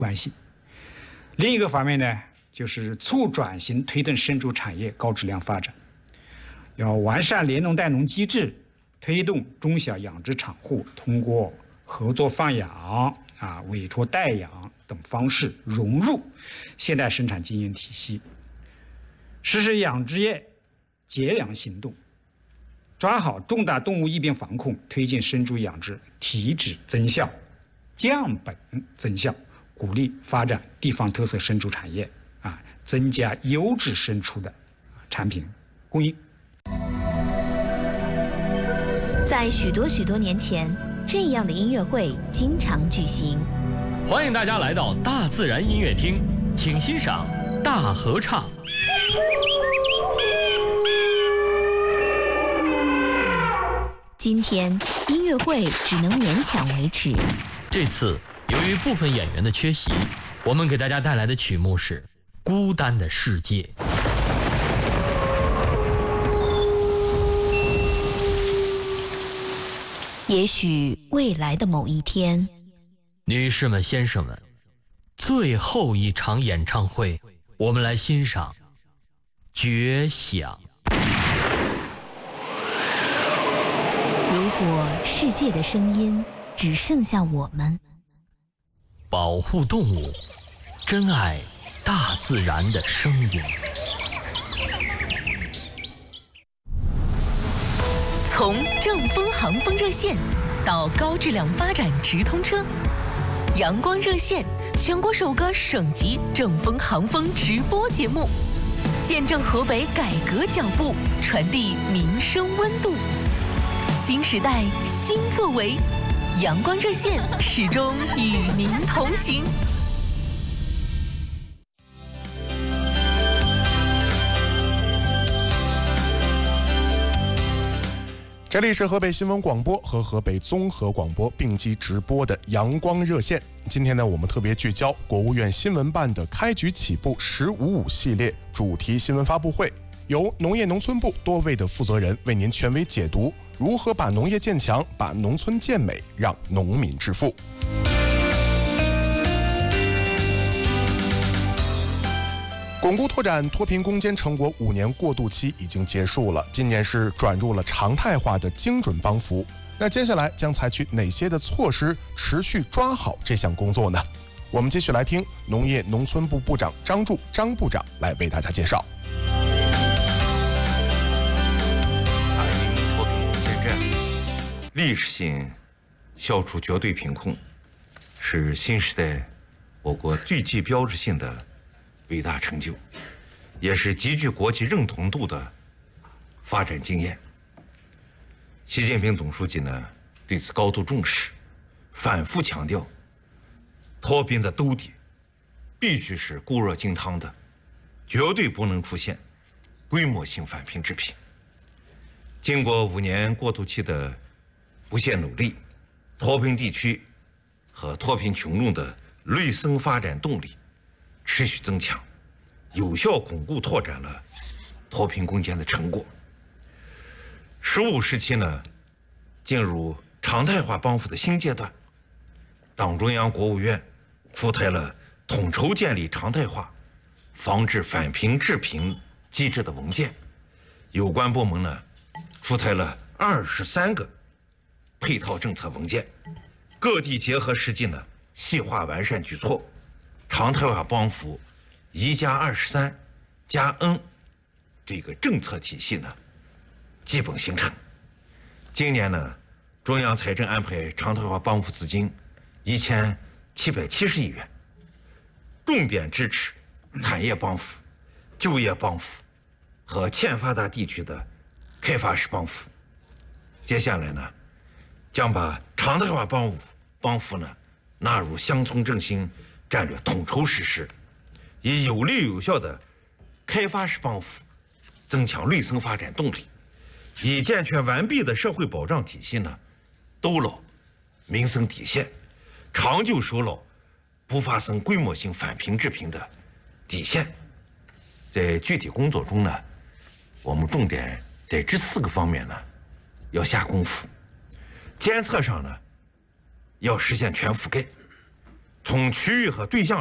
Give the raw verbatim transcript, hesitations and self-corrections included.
关系。另一个方面呢，就是促转型，推动生猪产业高质量发展，要完善联农带农机制，推动中小养殖场户通过合作放养啊、委托代养等方式融入现代生产经营体系，实施养殖业节粮行动，抓好重大动物疫病防控，推进生猪养殖提质增效、降本增效，鼓励发展地方特色生猪产业啊，增加优质生畜的产品供应。 在许多许多年前，这样的音乐会经常举行。 欢迎大家来到大自然音乐厅，请欣赏大合唱。 今天音乐会只能勉强维持。 这次由于部分演员的缺席，我们给大家带来的曲目是《孤单的世界》。 也许未来的某一天， 女士们、先生们，最后一场演唱会，我们来欣赏《绝响》。 如果世界的声音只剩下我们， 保护动物，珍爱大自然的声音。 从正风航风热线到高质量发展直通车，阳光热线全国首个省级正风航风直播节目，见证河北改革脚步，传递民生温度。新时代新作为，阳光热线始终与您同行。 这里是河北新闻广播和河北综合广播并机直播的阳光热线。今天呢，我们特别聚焦国务院新闻办的开局起步十五五系列主题新闻发布会，由农业农村部多位的负责人为您权威解读如何把农业建强，把农村建美，让农民致富。巩固拓展脱贫攻坚成果五年过渡期已经结束了，今年是转入了常态化的精准帮扶。那接下来将采取哪些的措施持续抓好这项工作呢？我们继续来听农业农村部部长张柱张部长来为大家介绍。 打赢脱贫攻坚战，历史性消除绝对贫困，是新时代我国最具标志性的伟大成就，也是极具国际认同度的发展经验。习近平总书记呢对此高度重视，反复强调，脱贫的兜底必须是固若金汤的，绝对不能出现规模性返贫致贫。经过五年过渡期的不懈努力，脱贫地区和脱贫群众的累生发展动力持续增强，有效巩固拓展了脱贫攻坚的成果。十五时期呢，进入常态化帮扶的新阶段。党中央、国务院出台了统筹建立常态化防治返贫致贫机制的文件，有关部门呢出台了二十三个配套政策文件，各地结合实际呢细化完善举措，常态化帮扶一加二十三加 N 这个政策体系呢基本形成。今年呢，中央财政安排常态化帮扶资金一千七百七十亿元，重点支持产业帮扶、就业帮扶和欠发达地区的开发式帮扶。接下来呢，将把常态化帮扶帮扶呢纳入乡村振兴战略统筹实施，以有力有效的开发式帮扶增强累生发展动力，以健全完备的社会保障体系呢兜牢民生底线，长久守牢不发生规模性返贫致贫的底线。在具体工作中呢，我们重点在这四个方面呢要下功夫。监测上呢要实现全覆盖， 从区域和对象